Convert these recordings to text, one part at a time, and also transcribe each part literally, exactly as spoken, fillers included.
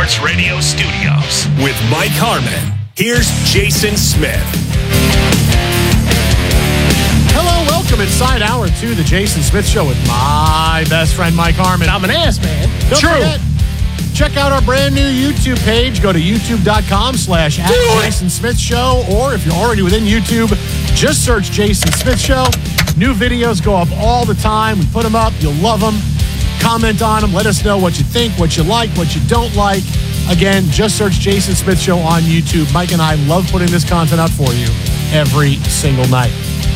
Sports Radio studios. With Mike Harmon, here's Jason Smith. Hello, welcome inside hour two, the Jason Smith Show with my best friend, Mike Harmon. I'm an ass, man. Don't True. forget, check out our brand new YouTube page. Go to youtube.com slash at Jason Smith Show, or if you're already within YouTube, just search Jason Smith Show. New videos go up all the time. We put them up. You'll love them. Comment on them. Let us know what you think, what you like, what you don't like. Again, just search Jason Smith Show on YouTube. Mike and I love putting this content out for you every single night.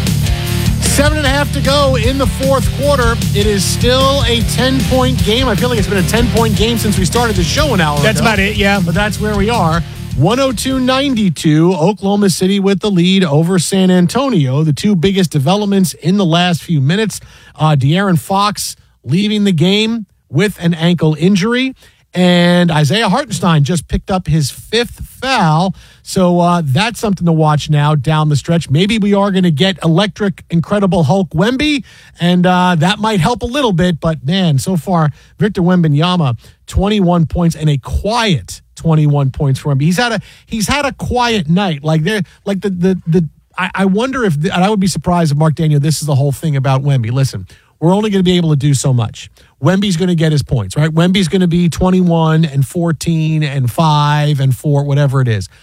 Seven and a half to go in the fourth quarter. It is still a ten-point game. I feel like it's been a ten-point game since we started the show an hour That's ago. about it, yeah. But that's where we are. one oh two ninety-two, Oklahoma City with the lead over San Antonio. The two biggest developments in the last few minutes. Uh, De'Aaron Fox leaving the game with an ankle injury. And Isaiah Hartenstein just picked up his fifth foul. So uh, that's something to watch now down the stretch. Maybe we are going to get electric, incredible Hulk Wemby, and uh, that might help a little bit. But, man, so far, Victor Wembanyama, twenty-one points and a quiet twenty-one points for him. He's had a he's had a quiet night. Like there, like the the the. I, I wonder if the, and I would be surprised if Mark Daniel. This is the whole thing about Wemby. Listen, we're only going to be able to do so much. Wemby's going to get his points, right? Wemby's going to be twenty-one and fourteen and five and four, whatever it is.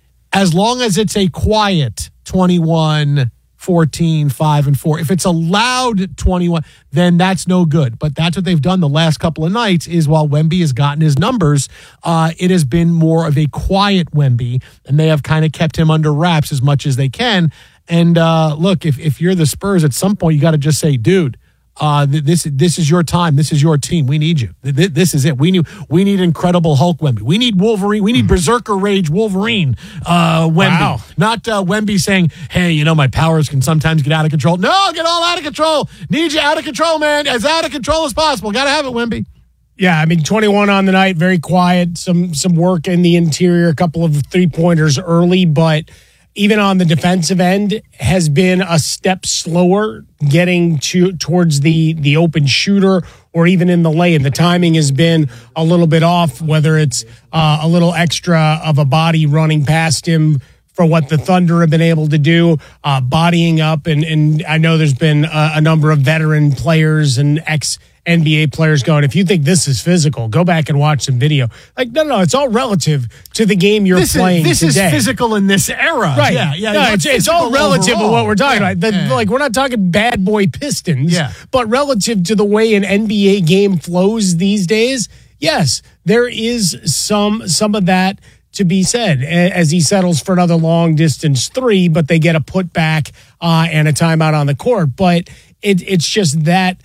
As long as it's a quiet twenty-one, fourteen, five, and four. If it's a loud twenty-one, then that's no good. But that's what they've done the last couple of nights is while Wemby has gotten his numbers, uh, it has been more of a quiet Wemby, and they have kind of kept him under wraps as much as they can. And uh, look, if, if you're the Spurs, at some point you got to just say, dude, Uh, this this is your time. This is your team. We need you. This is it. We need we need incredible Hulk Wemby. We need Wolverine. We need Berserker Rage Wolverine uh, Wemby. Wow. Not uh, Wemby saying, "Hey, you know my powers can sometimes get out of control." No, get all out of control. Need you out of control, man. As out of control as possible. Got to have it, Wemby. Yeah, I mean, twenty-one on the night, very quiet. Some some work in the interior, a couple of three pointers early, but even on the defensive end, has been a step slower getting to towards the the open shooter or even in the lane. The timing has been a little bit off, whether it's uh, a little extra of a body running past him for what the Thunder have been able to do, uh, bodying up. And, and I know there's been a, a number of veteran players and ex N B A players going, if you think this is physical, go back and watch some video. Like, no, no, it's all relative to the game you're this playing is, This today. is physical in this era. Right. Yeah, yeah. No, it's, it's all relative overall. of what we're talking yeah, about. The, yeah. Like, we're not talking bad boy Pistons, Yeah. but relative to the way an N B A game flows these days, yes, there is some some of that to be said as he settles for another long distance three, but they get a putback uh, and a timeout on the court. But it, it's just that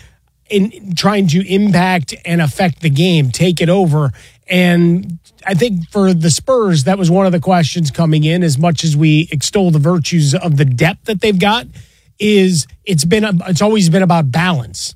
in trying to impact and affect the game, take it over. And I think for the Spurs, that was one of the questions coming in, as much as we extol the virtues of the depth that they've got, is it's been, a, it's always been about balance.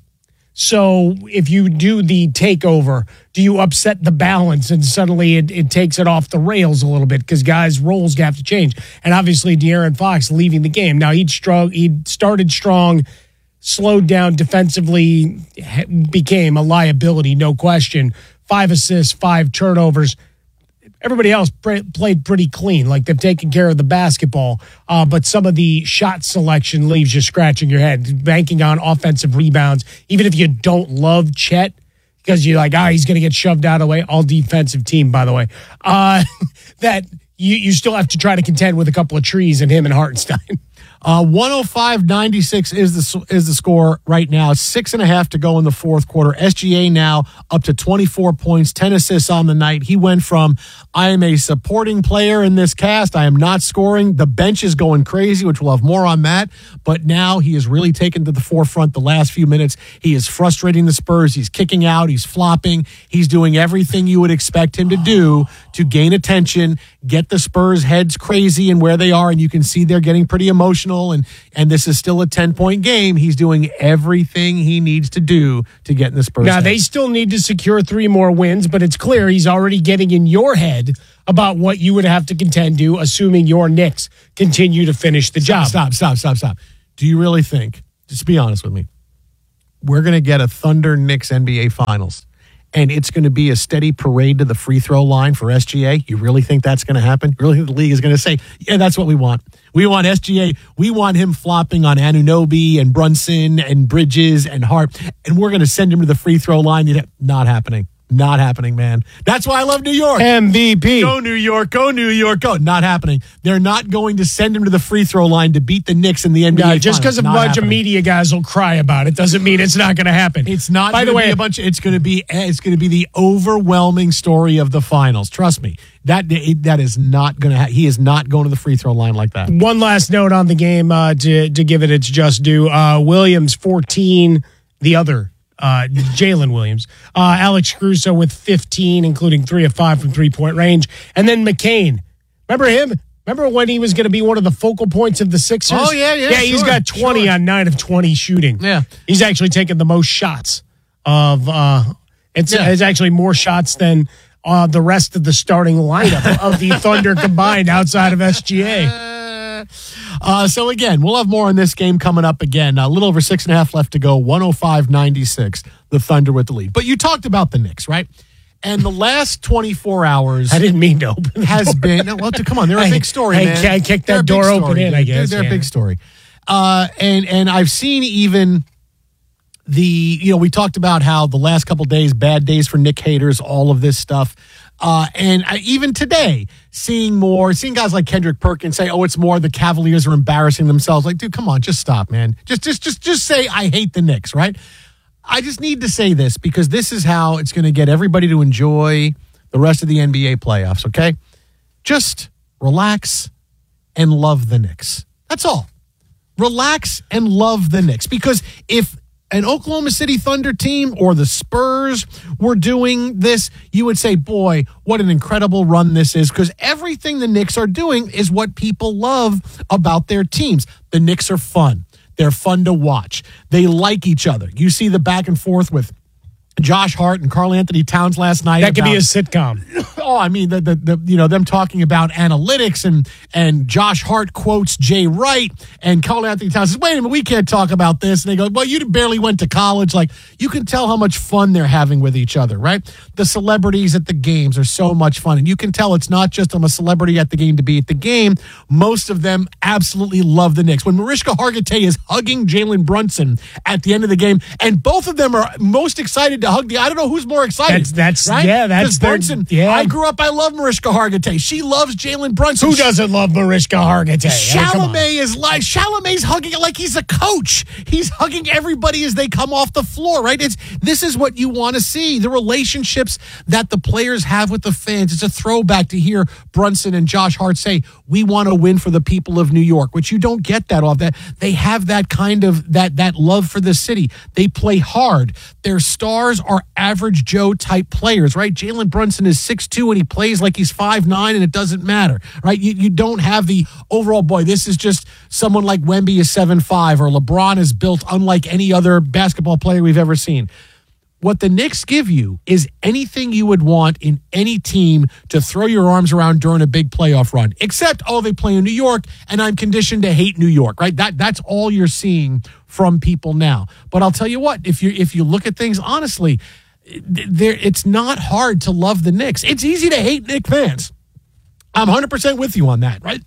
So if you do the takeover, do you upset the balance and suddenly it, it takes it off the rails a little bit because guys' roles have to change? And obviously De'Aaron Fox leaving the game. Now he'd strong, he started strong, slowed down defensively, became a liability, no question. Five assists, five turnovers. Everybody else pre- played pretty clean, like they've taken care of the basketball. Uh, but some of the shot selection leaves you scratching your head, banking on offensive rebounds. Even if you don't love Chet, because you're like, ah, he's going to get shoved out of the way. All defensive team, by the way. Uh, that you, you still have to try to contend with a couple of trees and him and Hartenstein. Uh, one oh five ninety-six is the is the score right now. Six and a half to go in the fourth quarter. S G A now up to twenty-four points, ten assists on the night. He went from, I am a supporting player in this cast. I am not scoring. The bench is going crazy, which we'll have more on that. But now he is really taken to the forefront the last few minutes. He is frustrating the Spurs. He's kicking out. He's flopping. He's doing everything you would expect him to do to gain attention, get the Spurs heads crazy and where they are. And you can see they're getting pretty emotional. And, and this is still a ten-point game. He's doing everything he needs to do to get in the Spurs Now, head. they still need to secure three more wins, but it's clear he's already getting in your head about what you would have to contend to, assuming your Knicks continue to finish the job. Stop, stop, stop, stop. Do you really think, just be honest with me, we're going to get a Thunder Knicks N B A Finals, and it's going to be a steady parade to the free throw line for S G A? You really think that's going to happen? You really think the league is going to say, yeah, that's what we want? We want S G A. We want him flopping on Anunoby and Brunson and Bridges and Hart, and we're going to send him to the free throw line. Not happening. Not happening, man. That's why I love New York. M V P. Go New York. Go New York. Go. Not happening. They're not going to send him to the free throw line to beat the Knicks in the N B A. Yeah, just because a Not bunch happening. of media guys will cry about it doesn't mean it's not going to happen. It's not. By the way, be a bunch. It's going to be. It's going to be the overwhelming story of the finals. Trust me. That that is not going to. Ha- he is not going to the free throw line like that. one last note on the game uh, to to give it its just due. Uh, Williams fourteen. The other. Uh, Jalen Williams, uh, Alex Caruso with fifteen, including three of five from three-point range. And then McCain. Remember him? Remember when he was going to be one of the focal points of the Sixers? Oh, yeah, yeah. Yeah, he's sure, got twenty sure. on nine of twenty shooting. Yeah. He's actually taken the most shots of, uh, it's, Yeah. it's actually more shots than uh, the rest of the starting lineup of the Thunder combined outside of S G A. Uh, so again, we'll have more on this game coming up again. A little over six and a half left to go. one oh five ninety-six, the Thunder with the lead. But you talked about the Knicks, right? And the last twenty-four hours I didn't mean to open the has door. been, well, come on, they're a I- big story, I- man. I kicked They're a that big door open story, in, dude. I guess, They're, they're yeah. a big story. Uh, and, and I've seen even the, you know, we talked about how the last couple days, bad days for Nick haters, all of this stuff. Uh, and I, even today, seeing more, seeing guys like Kendrick Perkins say, "Oh, it's more the Cavaliers are embarrassing themselves." Like, dude, come on, just stop, man. Just, just, just, just say I hate the Knicks, right? I just need to say this because this is how it's going to get everybody to enjoy the rest of the N B A playoffs. Okay, just relax and love the Knicks. That's all. Relax and love the Knicks because if an Oklahoma City Thunder team or the Spurs were doing this, you would say, boy, what an incredible run this is, because everything the Knicks are doing is what people love about their teams. The Knicks are fun. They're fun to watch. They like each other. You see the back and forth with Josh Hart and Karl Anthony Towns last night. That could about, be a sitcom. Oh, I mean, the, the the you know them talking about analytics and and Josh Hart quotes Jay Wright and Karl Anthony Towns says, "Wait a minute, we can't talk about this." And they go, "Well, you barely went to college." Like you can tell how much fun they're having with each other, right? The celebrities at the games are so much fun, and you can tell it's not just I'm a celebrity at the game to be at the game. Most of them absolutely love the Knicks. When Mariska Hargitay is hugging Jalen Brunson at the end of the game, and both of them are most excited to hug the. I don't know who's more excited. That's that's right? yeah. That's 'Cause their- Brunson. Yeah. I grew up. I love Mariska Hargitay. She loves Jalen Brunson. Who doesn't love Mariska Hargitay? I mean, come on. Chalamet is like Chalamet's hugging it like he's a coach. He's hugging everybody as they come off the floor, right? It's this is what you want to see. The relationships that the players have with the fans. It's a throwback to hear Brunson and Josh Hart say, "We want to win for the people of New York," which you don't get that off that. They have that kind of that that love for the city. They play hard. Their stars are average Joe type players, right? Jalen Brunson is six two and he plays like he's five nine, and it doesn't matter, right? You, you don't have the overall, boy, this is just someone like Wemby is seven five or LeBron is built unlike any other basketball player we've ever seen. What the Knicks give you is anything you would want in any team to throw your arms around during a big playoff run, except, oh, they play in New York and I'm conditioned to hate New York, right? That That's all you're seeing from people now. But I'll tell you what, if you if you look at things honestly, there it's not hard to love the Knicks. It's easy to hate Knicks fans. I'm one hundred percent with you on that, right?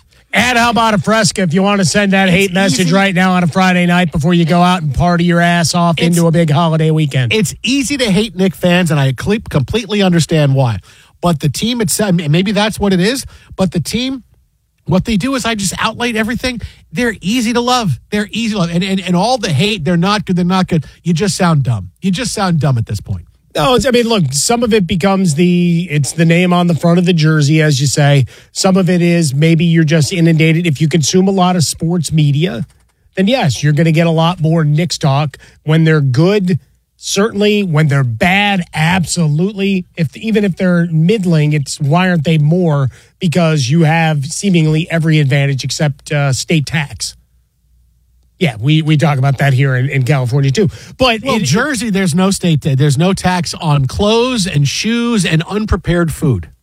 And how about a Fresca if you want to send that hate It's message easy. right now on a Friday night before you go out and party your ass off It's- into a big holiday weekend? It's easy to hate Knicks fans, and I cle- completely understand why. But the team itself, maybe that's what it is, but the team, what they do is I just outlaid everything. They're easy to love. They're easy to love. And, and, and all the hate, they're not good, they're not good. You just sound dumb. You just sound dumb at this point. No, it's, I mean, look, some of it becomes the, it's the name on the front of the jersey, as you say. Some of it is maybe you're just inundated. If you consume a lot of sports media, then yes, you're going to get a lot more Knicks talk. When they're good, certainly. When they're bad, absolutely. If even if they're middling, it's why aren't they more? Because you have seemingly every advantage except uh, state tax. Yeah, we, we talk about that here in, in California too. But Well, it- Jersey, there's no state, there's no tax on clothes and shoes and unprepared food.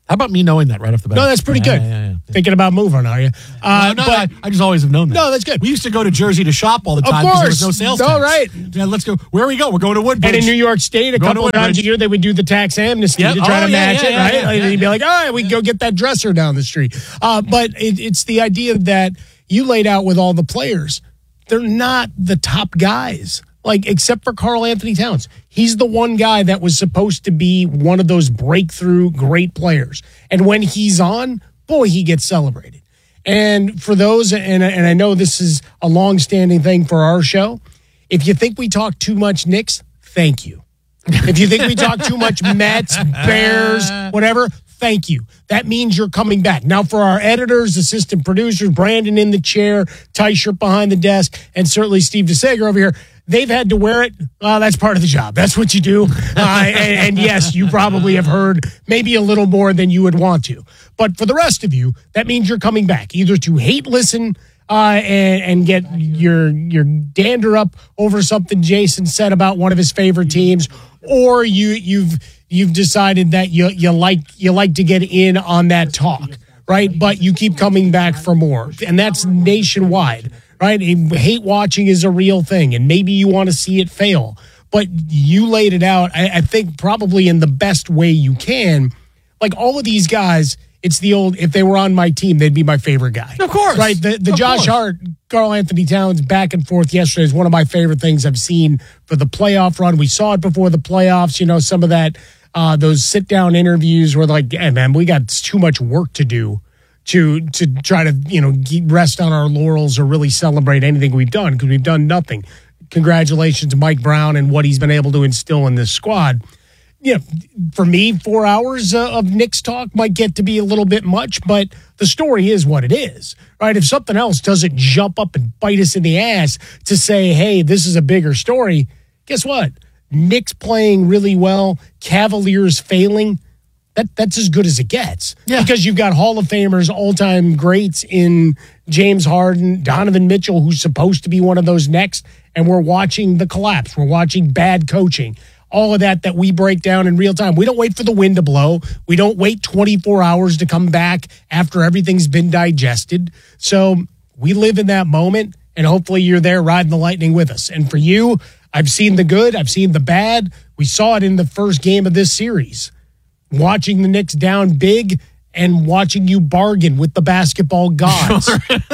How about me knowing that right off the bat? No, that's pretty yeah, good. Yeah, yeah, yeah. Thinking about moving, are you? Uh, no, no, but, I, I just always have known that. No, that's good. We used to go to Jersey to shop all the Of time because there was course. no sales No, tax. right. Yeah, let's go. Where we go? We're going to Woodbridge. And in New York State, a Going couple to of times Woodbridge. a year, they would do the tax amnesty Yep. to try Oh, to yeah, match yeah, it, yeah, right? yeah, Like, yeah. You'd be like, all right, we can go get that dresser down the street. Uh, but it, it's the idea that you laid out with all the players. They're not the top guys, like, except for Karl Anthony Towns. He's the one guy that was supposed to be one of those breakthrough great players. And when he's on, boy, he gets celebrated. And for those, and, and I know this is a long-standing thing for our show, if you think we talk too much Knicks, thank you. If you think we talk too much Mets, Bears, whatever, thank you. That means you're coming back. Now, for our editors, assistant producers, Brandon in the chair, Tyshirt behind the desk, and certainly Steve DeSager over here, they've had to wear it. Well, that's part of the job. That's what you do. Uh, and, and yes, you probably have heard maybe a little more than you would want to. But for the rest of you, that means you're coming back either to hate listen uh, and, and get your your dander up over something Jason said about one of his favorite teams, or you you've you've decided that you you like you like to get in on that talk, right? But you keep coming back for more, and that's nationwide. Right? Hate watching is a real thing, and maybe you want to see it fail. But you laid it out, I, I think, probably in the best way you can. Like all of these guys, it's the old, if they were on my team, they'd be my favorite guy. Of course. Right? The, the Of Josh course. Hart, Karl Anthony Towns back and forth yesterday is one of my favorite things I've seen for the playoff run. We saw it before the playoffs, you know, some of that, uh, those sit-down interviews where like, hey, man, we got too much work to do to to try to, you know, rest on our laurels or really celebrate anything we've done, because we've done nothing. Congratulations to Mike Brown and what he's been able to instill in this squad. You know, for me, four hours uh, of Knicks talk might get to be a little bit much, but the story is what it is, right? If something else doesn't jump up and bite us in the ass to say, hey, this is a bigger story, guess what? Knicks playing really well, Cavaliers failing, That that's as good as it gets. Yeah. Because you've got Hall of Famers, all-time greats in James Harden, Donovan Mitchell, who's supposed to be one of those next, and we're watching the collapse. We're watching bad coaching. All of that that we break down in real time. We don't wait for the wind to blow. We don't wait twenty-four hours to come back after everything's been digested. So we live in that moment, and hopefully you're there riding the lightning with us. And for you, I've seen the good. I've seen the bad. We saw it in the first game of this series. Watching the Knicks down big and watching you bargain with the basketball gods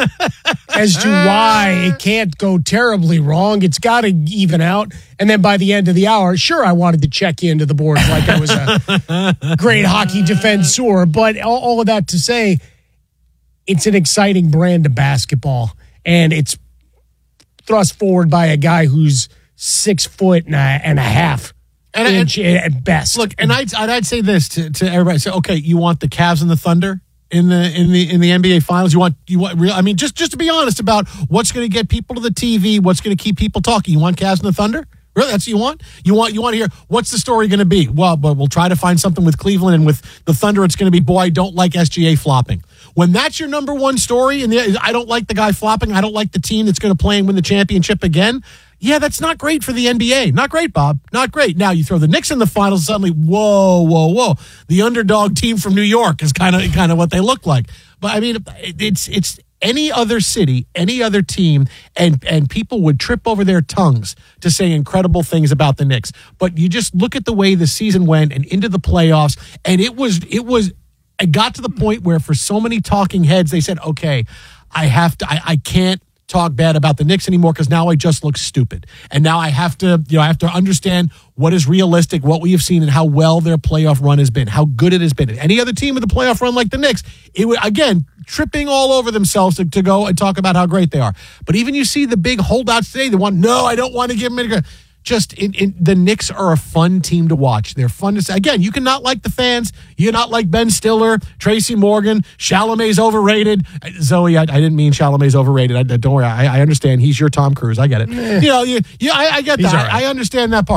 as to why it can't go terribly wrong. It's got to even out. And then by the end of the hour, sure, I wanted to check into the boards like I was a great hockey defensor. But all, all of that to say, it's an exciting brand of basketball. And it's thrust forward by a guy who's six foot and a, and a half. And, inch and at best. Look, and I'd, I'd I'd say this to, to everybody. So, okay, you want the Cavs and the Thunder in the in the in the N B A Finals? You want you want real? I mean, just just to be honest about what's going to get people to the T V, what's going to keep people talking. You want Cavs and the Thunder? Really, that's what you want? You want you want to hear what's the story going to be? Well, but we'll try to find something with Cleveland, and with the Thunder, it's going to be, boy, I don't like S G A flopping. When that's your number one story, and the, I don't like the guy flopping, I don't like the team that's going to play and win the championship again. Yeah, that's not great for the N B A. Not great, Bob. Not great. Now you throw the Knicks in the finals, suddenly, whoa, whoa, whoa. The underdog team from New York is kind of kind of what they look like. But I mean, it's it's any other city, any other team, and and people would trip over their tongues to say incredible things about the Knicks. But you just look at the way the season went and into the playoffs, and it was it was it got to the point where for so many talking heads, they said, okay, I have to, I, I can't talk bad about the Knicks anymore because now I just look stupid. And now I have to, you know, I have to understand what is realistic, what we have seen, and how well their playoff run has been, how good it has been. Any other team with a playoff run like the Knicks, it would, again, tripping all over themselves to, to go and talk about how great they are. But even you see the big holdouts today, the one, no, I don't want to give them any. Just in, in, the Knicks are a fun team to watch. They're fun to say. Again, you cannot like the fans. You cannot like Ben Stiller, Tracy Morgan. Chalamet's overrated. Zoe, I, I didn't mean Chalamet's overrated. I, don't worry. I, I understand. He's your Tom Cruise. I get it. You know, you, you, I, I get He's that. all right. I, I understand that part.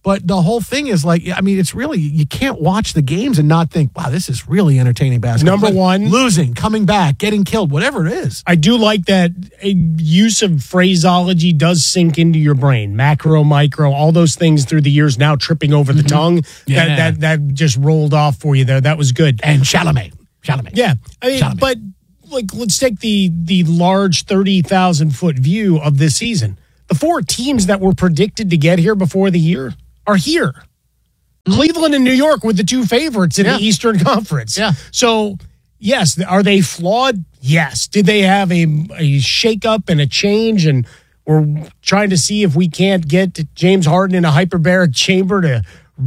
But the whole thing is like, I mean, it's really, you can't watch the games and not think, wow, this is really entertaining basketball. Number one. Losing, coming back, getting killed, whatever it is. I do like that a use of phraseology does sink into your brain. Macro, micro, all those things through the years now tripping over the mm-hmm. tongue. Yeah. That, that that just rolled off for you there. That was good. And Chalamet. Chalamet. Yeah. I mean, Chalamet. But like, let's take the, the large thirty thousand foot view of this season. The four teams that were predicted to get here before the year are here. Mm-hmm. Cleveland and New York were the two favorites in yeah. the Eastern Conference. Yeah. So, yes, are they flawed? Yes. Did they have a, a shakeup and a change? And we're trying to see if we can't get James Harden in a hyperbaric chamber to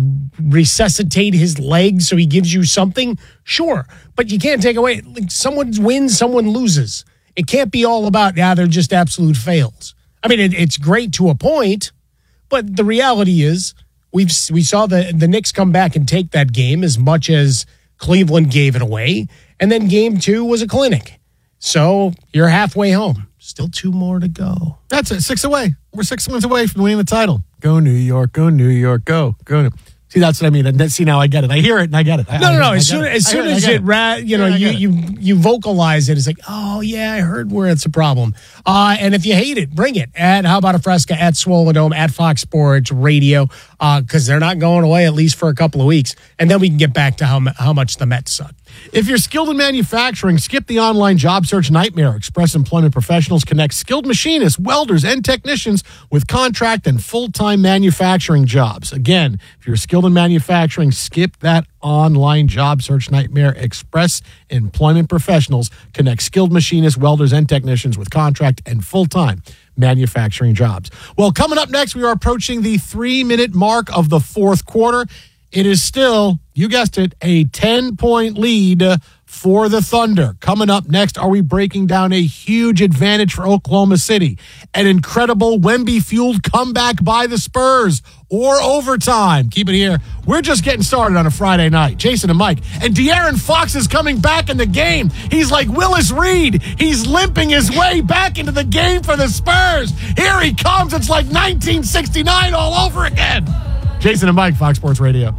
resuscitate his legs so he gives you something? Sure. But you can't take away, like, someone wins, someone loses. It can't be all about, yeah, they're just absolute fails. I mean, it, it's great to a point, but the reality is we've we saw the, the Knicks come back and take that game as much as Cleveland gave it away, and then game two was a clinic. So you're halfway home. Still two more to go. That's it. Six away. We're six wins away from winning the title. Go New York. Go New York. Go. Go. New- See, that's what I mean. And see, now I get it. I hear it and I get it. I, no, no, no. I, As soon, as, soon as it, ra- you know, yeah, you, you you vocalize it, it's like, oh, yeah, I heard where it's a problem. Uh, and if you hate it, bring it. At How About a Fresca, at Swollen Dome, at Fox Sports Radio, because uh, they're not going away at least for a couple of weeks. And then we can get back to how, how much the Mets suck. If you're skilled in manufacturing, skip the online job search nightmare. Express Employment Professionals connects skilled machinists, welders, and technicians with contract and full-time manufacturing jobs. Again, if you're skilled in manufacturing, skip that online job search nightmare. Express Employment Professionals connects skilled machinists, welders, and technicians with contract and full-time manufacturing jobs. Well, coming up next, we are approaching the three-minute mark of the fourth quarter. It is still, you guessed it, a ten-point lead for the Thunder. Coming up next, are we breaking down a huge advantage for Oklahoma City? An incredible Wemby-fueled comeback by the Spurs or overtime? Keep it here. We're just getting started on a Friday night. Jason and Mike. And De'Aaron Fox is coming back in the game. He's like Willis Reed. He's limping his way back into the game for the Spurs. Here he comes. It's like nineteen sixty-nine all over again. Jason and Mike, Fox Sports Radio.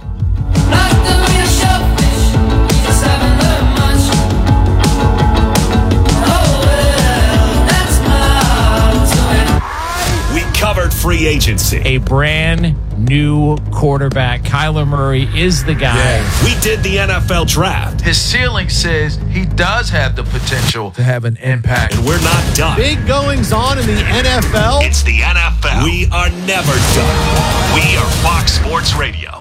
We covered free agency. A brand new quarterback. Kyler Murray is the guy. Yeah. We did the N F L draft. His ceiling says he does have the potential to have an impact. And we're not done. Big goings on in the N F L. It's the N F L. We are never done. We are Fox Sports Radio.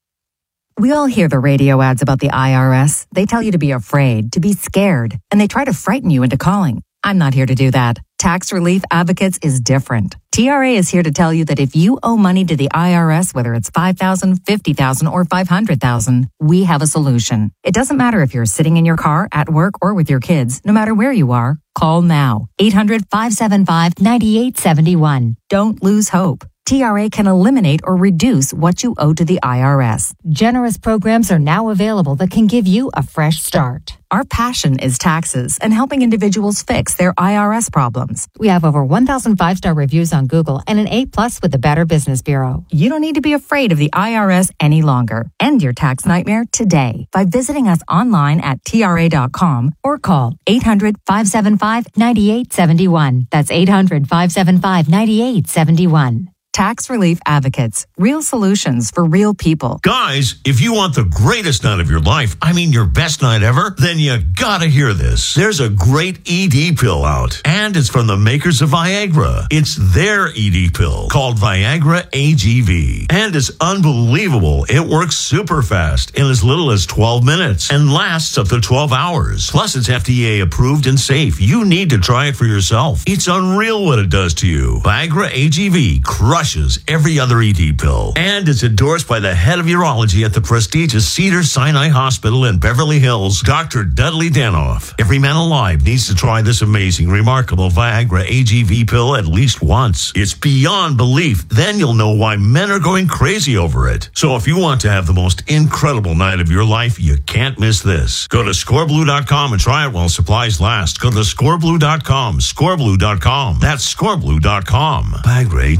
We all hear the radio ads about the I R S. They tell you to be afraid, to be scared, and they try to frighten you into calling. I'm not here to do that. Tax Relief Advocates is different. T R A is here to tell you that if you owe money to the I R S, whether it's five thousand dollars, fifty thousand dollars, or five hundred thousand dollars, we have a solution. It doesn't matter if you're sitting in your car, at work, or with your kids. No matter where you are, call now. eight hundred, five seven five, nine eight seven one. Don't lose hope. T R A can eliminate or reduce what you owe to the I R S. Generous programs are now available that can give you a fresh start. Our passion is taxes and helping individuals fix their I R S problems. We have over one thousand five-star reviews on Google and an A plus with the Better Business Bureau. You don't need to be afraid of the I R S any longer. End your tax nightmare today by visiting us online at T R A dot com or call eight hundred, five seven five, nine eight seven one. That's eight hundred, five seven five, nine eight seven one. Tax Relief Advocates. Real solutions for real people. Guys, if you want the greatest night of your life, I mean your best night ever, then you gotta hear this. There's a great E D pill out, and it's from the makers of Viagra. It's their E D pill called Viagra A G V, and it's unbelievable. It works super fast in as little as twelve minutes and lasts up to twelve hours. Plus, it's F D A approved and safe. You need to try it for yourself. It's unreal what it does to you. Viagra A G V crushes every other E D pill. And it's endorsed by the head of urology at the prestigious Cedars-Sinai Hospital in Beverly Hills, Doctor Dudley Danoff. Every man alive needs to try this amazing, remarkable Viagra A G V pill at least once. It's beyond belief. Then you'll know why men are going crazy over it. So if you want to have the most incredible night of your life, you can't miss this. Go to score blue dot com and try it while supplies last. Go to score blue dot com, score blue dot com. That's score blue dot com. Viagra A G V is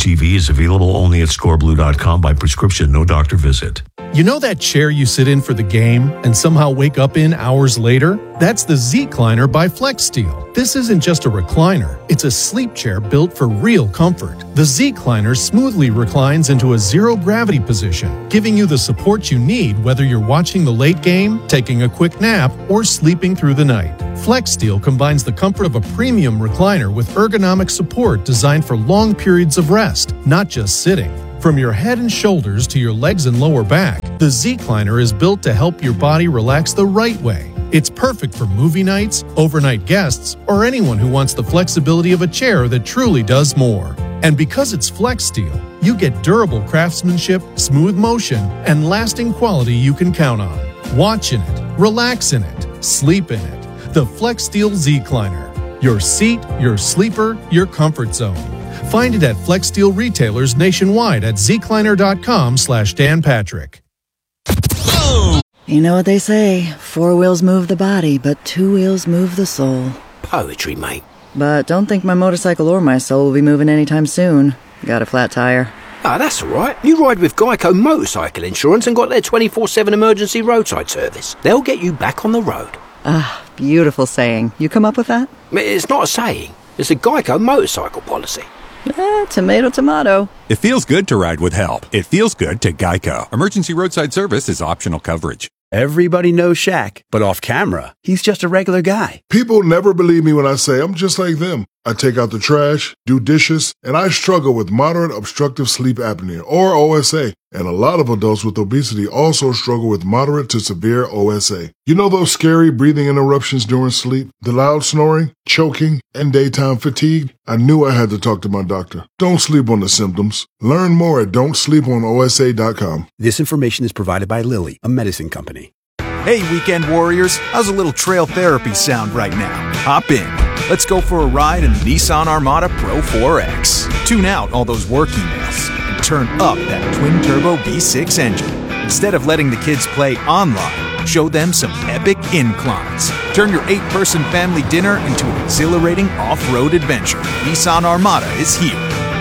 Available only at score blue dot com by prescription, no doctor visit. You know that chair you sit in for the game and somehow wake up in hours later? That's the Z-Cliner by FlexSteel. This isn't just a recliner, it's a sleep chair built for real comfort. The Z-Cliner smoothly reclines into a zero-gravity position, giving you the support you need whether you're watching the late game, taking a quick nap, or sleeping through the night. FlexSteel combines the comfort of a premium recliner with ergonomic support designed for long periods of rest, not just sitting. From your head and shoulders to your legs and lower back, the Z-Cliner is built to help your body relax the right way. It's perfect for movie nights, overnight guests, or anyone who wants the flexibility of a chair that truly does more. And because it's FlexSteel, you get durable craftsmanship, smooth motion, and lasting quality you can count on. Watch in it, relax in it, sleep in it. The FlexSteel Z-Cliner. Your seat, your sleeper, your comfort zone. Find it at FlexSteel retailers nationwide at zcliner.com slash Dan Patrick. You know what they say, four wheels move the body, but two wheels move the soul. Poetry, mate. But don't think my motorcycle or my soul will be moving anytime soon. Got a flat tire. Ah, that's all right. You ride with Geico Motorcycle Insurance and got their twenty-four seven emergency roadside service. They'll get you back on the road. Ah, beautiful saying. You come up with that? It's not a saying. It's a Geico motorcycle policy. Eh, tomato, tomato. It feels good to ride with help. It feels good to Geico. Emergency roadside service is optional coverage. Everybody knows Shaq, but off camera, he's just a regular guy. People never believe me when I say I'm just like them. I take out the trash, do dishes, and I struggle with moderate obstructive sleep apnea, or O S A. And a lot of adults with obesity also struggle with moderate to severe O S A. You know those scary breathing interruptions during sleep? The loud snoring, choking, and daytime fatigue? I knew I had to talk to my doctor. Don't sleep on the symptoms. Learn more at don't sleep on O S A dot com. This information is provided by Lilly, a medicine company. Hey, weekend warriors, how's a little trail therapy sound right now? Hop in. Let's go for a ride in the Nissan Armada Pro four X. Tune out all those work emails and turn up that twin-turbo V six engine. Instead of letting the kids play online, show them some epic inclines. Turn your eight-person family dinner into an exhilarating off-road adventure. Nissan Armada is here.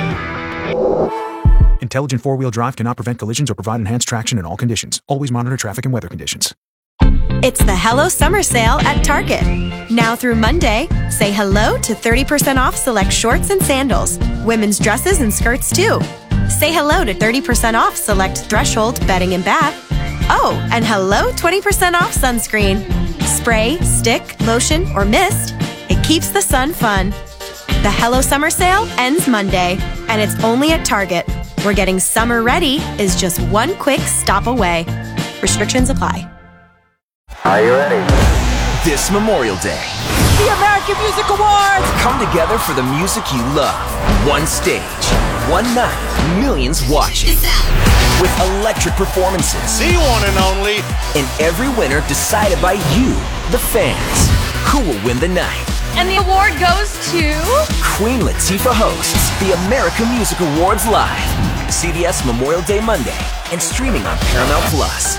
Intelligent four-wheel drive cannot prevent collisions or provide enhanced traction in all conditions. Always monitor traffic and weather conditions. It's the Hello Summer Sale at Target. Now through Monday, say hello to thirty percent off select shorts and sandals, women's dresses and skirts too. Say hello to thirty percent off select Threshold bedding and bath. Oh, and hello twenty percent off sunscreen. Spray, stick, lotion, or mist. It keeps the sun fun. The Hello Summer Sale ends Monday, and it's only at Target, where getting summer ready is just one quick stop away. Restrictions apply. Are you ready? This Memorial Day, the American Music Awards come together for the music you love. One stage, one night, millions watching. With electric performances. The one and only. And every winner decided by you, the fans. Who will win the night? And the award goes to... Queen Latifah hosts the American Music Awards live. C B S Memorial Day Monday and streaming on Paramount Plus.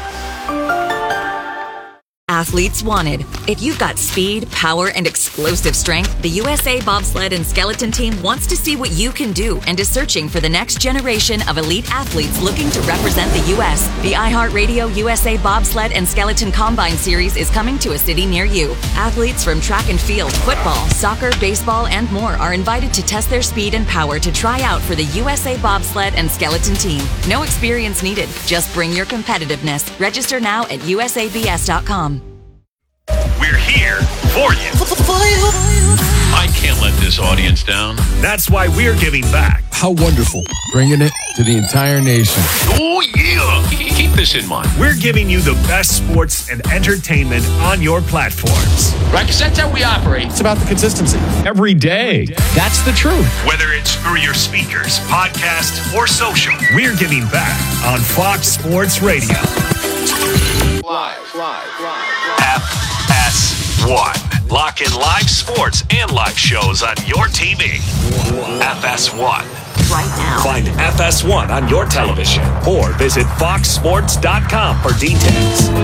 Athletes wanted. If you've got speed, power, and explosive strength, the U S A Bobsled and Skeleton Team wants to see what you can do and is searching for the next generation of elite athletes looking to represent the U S. The iHeartRadio U S A Bobsled and Skeleton Combine Series is coming to a city near you. Athletes from track and field, football, soccer, baseball, and more are invited to test their speed and power to try out for the U S A Bobsled and Skeleton Team. No experience needed. Just bring your competitiveness. Register now at U S A B S dot com. We're here for you. I can't let this audience down. That's why we're giving back. How wonderful. Bringing it to the entire nation. Oh, yeah. Keep this in mind. We're giving you the best sports and entertainment on your platforms. Right, because that's how we operate. It's about the consistency. Every day. That's the truth. Whether it's through your speakers, podcast, or social, we're giving back on Fox Sports Radio. Live, live, live. F S one. Lock in live sports and live shows on your T V. F S one. Right now. Find F S one on your television or visit fox sports dot com for details.